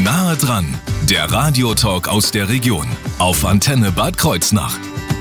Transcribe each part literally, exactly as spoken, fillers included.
Nahe dran, der Radiotalk aus der Region auf Antenne Bad Kreuznach.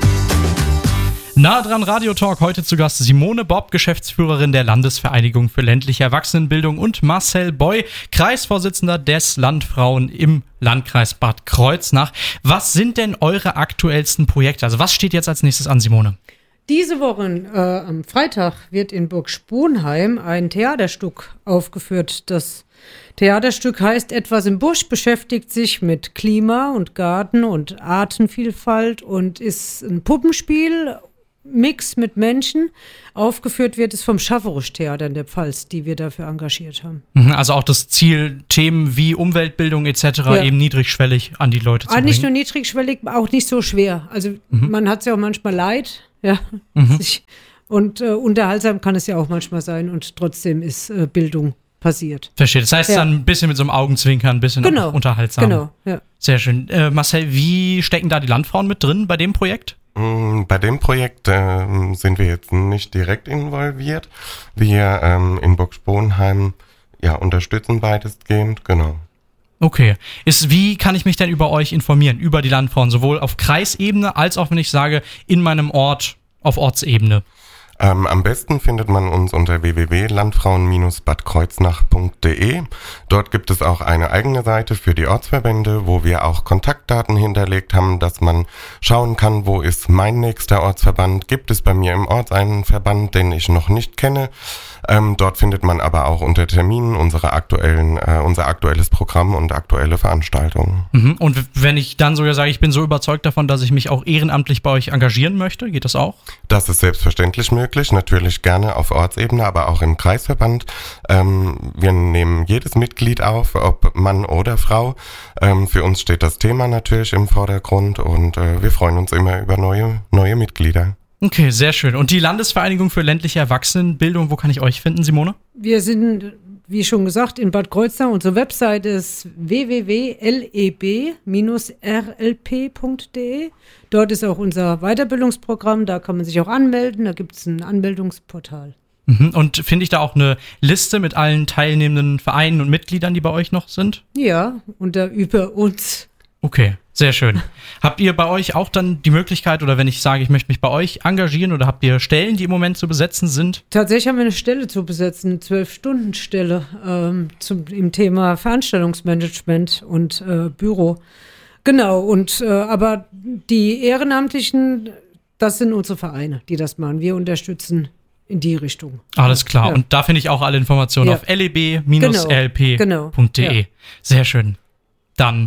Nahe dran Radiotalk, heute zu Gast Simone Bopp, Geschäftsführerin der Landesvereinigung für ländliche Erwachsenenbildung, und Marcel Boy, Kreisvorsitzender des Landfrauen im Landkreis Bad Kreuznach. Was sind denn eure aktuellsten Projekte? Also was steht jetzt als nächstes an, Simone? Diese Woche äh, am Freitag wird in Burg Sponheim ein Theaterstück aufgeführt. Das Theaterstück heißt Etwas im Busch, beschäftigt sich mit Klima und Garten und Artenvielfalt und ist ein Puppenspiel, Mix mit Menschen. Aufgeführt wird es vom Schafferisch-Theater in der Pfalz, die wir dafür engagiert haben. Also auch das Ziel, Themen wie Umweltbildung et cetera ja. eben niedrigschwellig an die Leute zu ah, bringen. Nicht nur niedrigschwellig, auch nicht so schwer. Also mhm. man hat es ja auch manchmal leid. Ja. Mhm. Und äh, unterhaltsam kann es ja auch manchmal sein und trotzdem ist äh, Bildung passiert. Verstehe. Das heißt ja. dann ein bisschen mit so einem Augenzwinkern, ein bisschen genau. unterhaltsam. Genau, ja. Sehr schön. Äh, Marcel, wie stecken da die Landfrauen mit drin bei dem Projekt? Bei dem Projekt äh, sind wir jetzt nicht direkt involviert. Wir ähm, in Burg Sponheim ja, unterstützen weitestgehend, genau. Okay. Ist, wie kann ich mich denn über euch informieren, über die Landfrauen, sowohl auf Kreisebene als auch, wenn ich sage, in meinem Ort, auf Ortsebene? Ähm, am besten findet man uns unter w w w punkt landfrauen Bindestrich bad kreuznach punkt d e. Dort gibt es auch eine eigene Seite für die Ortsverbände, wo wir auch Kontaktdaten hinterlegt haben, dass man schauen kann, wo ist mein nächster Ortsverband. Gibt es bei mir im Ort einen Verband, den ich noch nicht kenne? Ähm, dort findet man aber auch unter Terminen unsere aktuellen, äh, unser aktuelles Programm und aktuelle Veranstaltungen. Mhm. Und wenn ich dann sogar sage, ich bin so überzeugt davon, dass ich mich auch ehrenamtlich bei euch engagieren möchte, geht das auch? Das ist selbstverständlich möglich, natürlich gerne auf Ortsebene, aber auch im Kreisverband. Ähm, wir nehmen jedes Mitglied auf, ob Mann oder Frau. Ähm, für uns steht das Thema natürlich im Vordergrund und äh, wir freuen uns immer über neue, neue Mitglieder. Okay, sehr schön. Und die Landesvereinigung für ländliche Erwachsenenbildung, wo kann ich euch finden, Simone? Wir sind, wie schon gesagt, in Bad Kreuznach. Unsere Webseite ist w w w punkt l e b Bindestrich r l p punkt d e. Dort ist auch unser Weiterbildungsprogramm, da kann man sich auch anmelden, da gibt es ein Anmeldungsportal. Mhm. Und finde ich da auch eine Liste mit allen teilnehmenden Vereinen und Mitgliedern, die bei euch noch sind? Ja, unter über uns. Okay, sehr schön. Habt ihr bei euch auch dann die Möglichkeit, oder wenn ich sage, ich möchte mich bei euch engagieren, oder habt ihr Stellen, die im Moment zu besetzen sind? Tatsächlich haben wir eine Stelle zu besetzen, eine zwölf-Stunden-Stelle ähm, zum, im Thema Veranstaltungsmanagement und äh, Büro. Genau, und äh, aber die Ehrenamtlichen, das sind unsere Vereine, die das machen. Wir unterstützen in die Richtung. Alles klar. Ja. Und da finde ich auch alle Informationen ja. auf l e b Bindestrich r l p punkt d e. Genau. Ja. Sehr schön. Dann.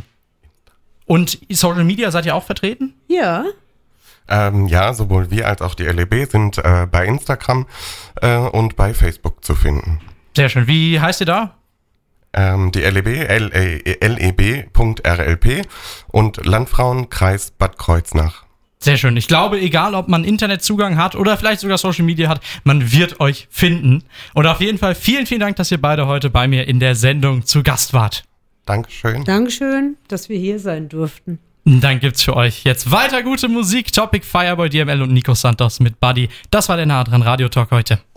Und Social Media, seid ihr auch vertreten? Ja. Ähm, ja, sowohl wir als auch die L E B sind äh, bei Instagram äh, und bei Facebook zu finden. Sehr schön. Wie heißt ihr da? Ähm, die L E B, L E B Punkt R L P und Landfrauenkreis Bad Kreuznach. Sehr schön. Ich glaube, egal ob man Internetzugang hat oder vielleicht sogar Social Media hat, man wird euch finden. Und auf jeden Fall vielen, vielen Dank, dass ihr beide heute bei mir in der Sendung zu Gast wart. Dankeschön. Dankeschön, dass wir hier sein durften. Dann gibt's für euch jetzt weiter gute Musik. Topic Fireboy, D M L und Nico Santos mit Buddy. Das war der Nahe dran Radiotalk heute.